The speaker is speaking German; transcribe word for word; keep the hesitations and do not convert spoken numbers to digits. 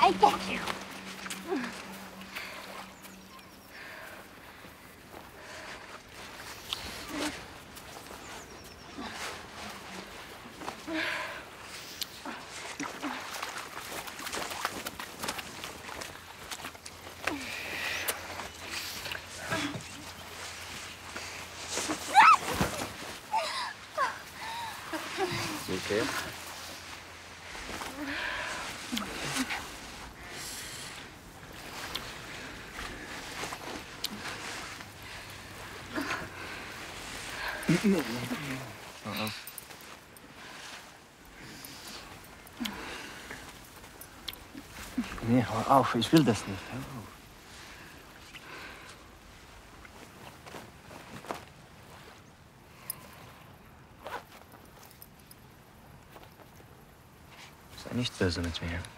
Weiter. Okay. Hör auf. Nee, hör auf, ich will das nicht. Hör auf. Sei nicht böse mit mir.